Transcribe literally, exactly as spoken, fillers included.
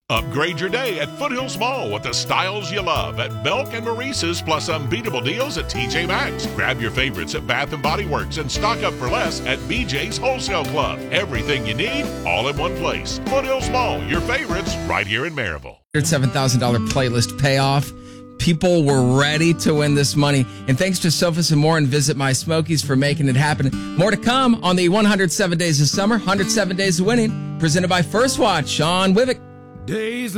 Upgrade your day at Foothills Mall with the styles you love at Belk and Maurice's, plus unbeatable deals at T J Maxx. Grab your favorites at Bath and Body Works and stock up for less at B J's Wholesale Club. Everything you need, all in one place. Foothills Mall, your favorites, right here in Maryville. seven thousand dollars playlist payoff. People were ready to win this money. And thanks to Sophus and More and Visit My Smokies for making it happen. More to come on the one hundred seven Days of Summer, one hundred seven Days of Winning, presented by First Watch. Sean Wivick. Days